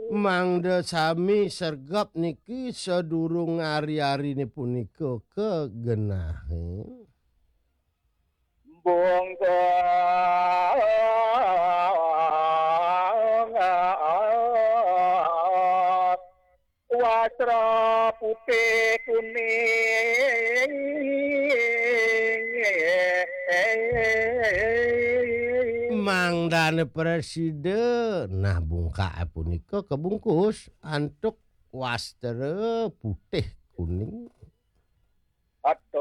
Mangda sami sergap niki sedurung ari-arine punika kegenahen. Bongko Wasra putih kuning Mangdane presiden nah bungkae punika kebungkus antuk wastra putih kuning. atau